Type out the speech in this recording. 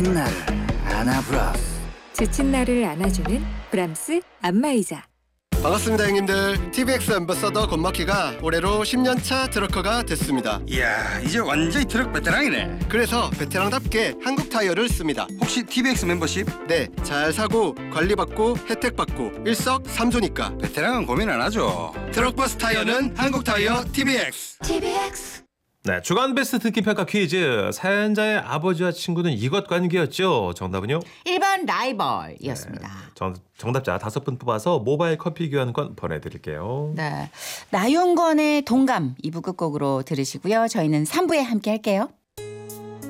지친 나를 안아브라스. 지친 나를 안아주는 브람스 안마의자. 반갑습니다 형님들. TVX 앰버서더 권마키가 올해로 10년차 트럭커가 됐습니다. 이야, 이제 완전히 트럭 베테랑이네. 그래서 베테랑답게 한국 타이어를 씁니다. 혹시 TVX 멤버십? 네, 잘 사고 관리받고 혜택받고 일석삼조니까 베테랑은 고민 안 하죠. 트럭버스 타이어는 한국 타이어 TVX. 네, 주간 베스트 듣기 평가 퀴즈. 사연자의 아버지와 친구는 이것 관계였죠. 정답은요? 1번 라이벌이었습니다. 정답자 5분 뽑아서 모바일 커피 교환권 보내드릴게요. 네, 나윤건의 동감 2부 끝곡으로 들으시고요. 저희는 3부에 함께 할게요.